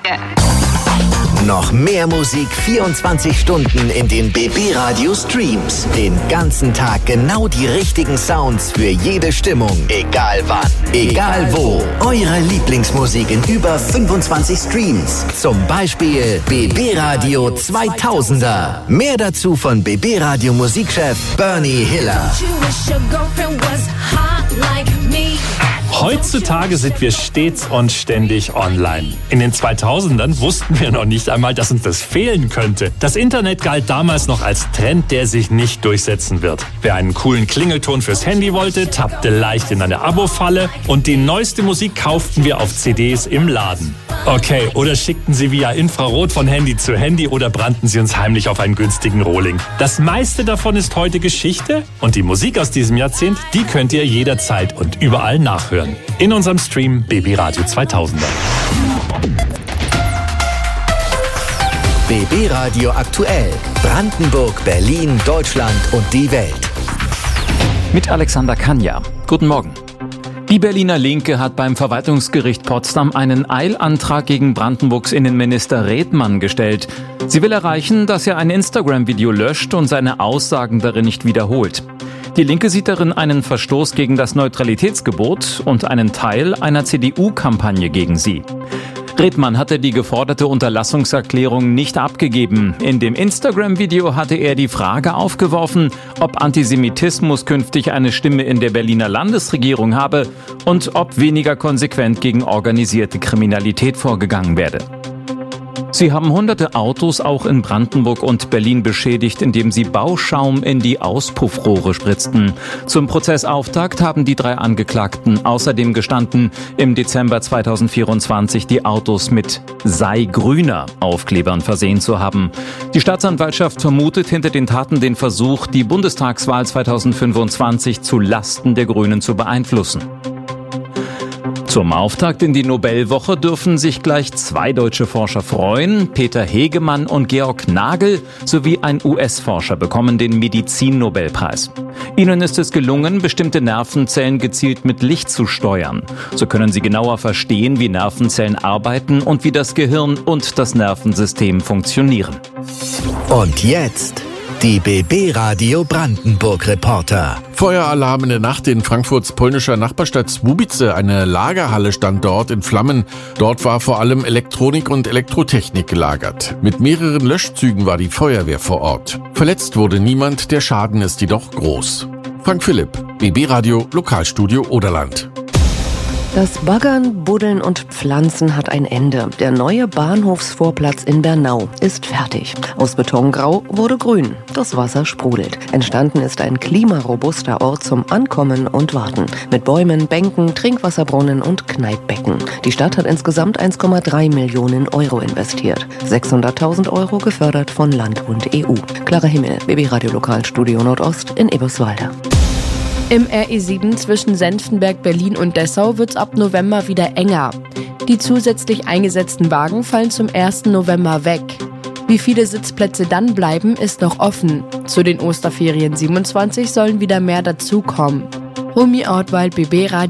Noch mehr Musik 24 Stunden in den BB Radio Streams. Den ganzen Tag genau die richtigen Sounds für jede Stimmung. Egal wann, egal wo. Eure Lieblingsmusik in über 25 Streams. Zum Beispiel BB Radio 2000er. Mehr dazu von BB Radio Musikchef Bernie Hiller. Heutzutage sind wir stets und ständig online. In den 2000ern wussten wir noch nicht einmal, dass uns das fehlen könnte. Das Internet galt damals noch als Trend, der sich nicht durchsetzen wird. Wer einen coolen Klingelton fürs Handy wollte, tappte leicht in eine Abo-Falle und die neueste Musik kauften wir auf CDs im Laden. Okay, oder schickten sie via Infrarot von Handy zu Handy oder brannten sie uns heimlich auf einen günstigen Rohling. Das meiste davon ist heute Geschichte und die Musik aus diesem Jahrzehnt, die könnt ihr jederzeit und überall nachhören. In unserem Stream BB Radio 2000er. BB Radio aktuell. Brandenburg, Berlin, Deutschland und die Welt. Mit Alexander Kanja. Guten Morgen. Die Berliner Linke hat beim Verwaltungsgericht Potsdam einen Eilantrag gegen Brandenburgs Innenminister Redmann gestellt. Sie will erreichen, dass er ein Instagram-Video löscht und seine Aussagen darin nicht wiederholt. Die Linke sieht darin einen Verstoß gegen das Neutralitätsgebot und einen Teil einer CDU-Kampagne gegen sie. Redmann hatte die geforderte Unterlassungserklärung nicht abgegeben. In dem Instagram-Video hatte er die Frage aufgeworfen, ob Antisemitismus künftig eine Stimme in der Berliner Landesregierung habe und ob weniger konsequent gegen organisierte Kriminalität vorgegangen werde. Sie haben hunderte Autos auch in Brandenburg und Berlin beschädigt, indem sie Bauschaum in die Auspuffrohre spritzten. Zum Prozessauftakt haben die 3 Angeklagten außerdem gestanden, im Dezember 2024 die Autos mit "Sei grüner" Aufklebern versehen zu haben. Die Staatsanwaltschaft vermutet hinter den Taten den Versuch, die Bundestagswahl 2025 zu Lasten der Grünen zu beeinflussen. Zum Auftakt in die Nobelwoche dürfen sich gleich 2 deutsche Forscher freuen. Peter Hegemann und Georg Nagel sowie ein US-Forscher bekommen den Medizin-Nobelpreis. Ihnen ist es gelungen, bestimmte Nervenzellen gezielt mit Licht zu steuern. So können sie genauer verstehen, wie Nervenzellen arbeiten und wie das Gehirn und das Nervensystem funktionieren. Und jetzt die BB Radio Brandenburg Reporter. Feueralarm in der Nacht in Frankfurts polnischer Nachbarstadt Słubice. Eine Lagerhalle stand dort in Flammen. Dort war vor allem Elektronik und Elektrotechnik gelagert. Mit mehreren Löschzügen war die Feuerwehr vor Ort. Verletzt wurde niemand, der Schaden ist jedoch groß. Frank Philipp, BB Radio, Lokalstudio Oderland. Das Baggern, Buddeln und Pflanzen hat ein Ende. Der neue Bahnhofsvorplatz in Bernau ist fertig. Aus Betongrau wurde grün. Das Wasser sprudelt. Entstanden ist ein klimarobuster Ort zum Ankommen und Warten. Mit Bäumen, Bänken, Trinkwasserbrunnen und Kneippbecken. Die Stadt hat insgesamt 1,3 Millionen Euro investiert. 600.000 Euro gefördert von Land und EU. Clara Himmel, BB Radio Lokalstudio Nordost in Eberswalde. Im RE7 zwischen Senftenberg, Berlin und Dessau wird es ab November wieder enger. Die zusätzlich eingesetzten Wagen fallen zum 1. November weg. Wie viele Sitzplätze dann bleiben, ist noch offen. Zu den Osterferien 27 sollen wieder mehr dazukommen. Romy Ortwald, BB Radio.